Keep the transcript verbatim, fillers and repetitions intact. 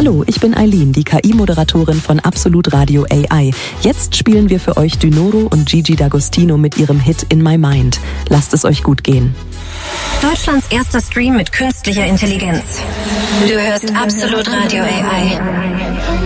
Hallo, ich bin Eileen, die K I-Moderatorin von Absolut Radio A I. Jetzt spielen wir für euch Dynoro und Gigi D'Agostino mit ihrem Hit In My Mind. Lasst es euch gut gehen. Deutschlands erster Stream mit künstlicher Intelligenz. Du hörst Absolut Radio A I.